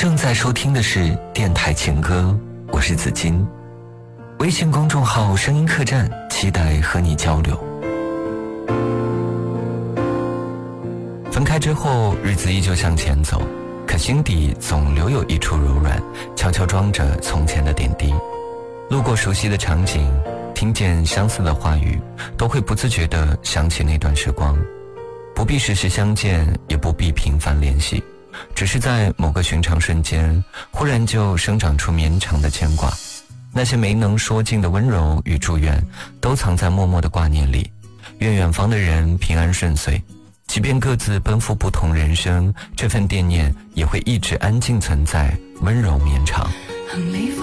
正在收听的是电台情歌，我是子金。微信公众号声音客栈，期待和你交流。分开之后，日子依旧向前走，可心底总留有一处柔软，悄悄装着从前的点滴。路过熟悉的场景，听见相似的话语，都会不自觉地想起那段时光。不必时时相见，也不必频繁联系，只是在某个寻常瞬间，忽然就生长出绵长的牵挂。那些没能说尽的温柔与祝愿，都藏在默默的挂念里。愿远方的人平安顺遂，即便各自奔赴不同人生，这份惦念也会一直安静存在，温柔绵长。